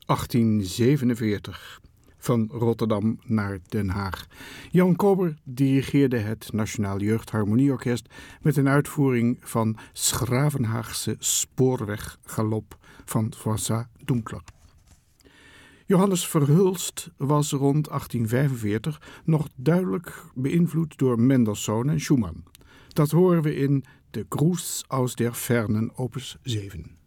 1847, van Rotterdam naar Den Haag. Jan Kober dirigeerde het Nationaal Jeugdharmonieorkest met een uitvoering van 's Gravenhaagse spoorweggalop van François Doenkler. Johannes Verhulst was rond 1845 nog duidelijk beïnvloed door Mendelssohn en Schumann. Dat horen we in de Gruß aus der Fernen opus 7.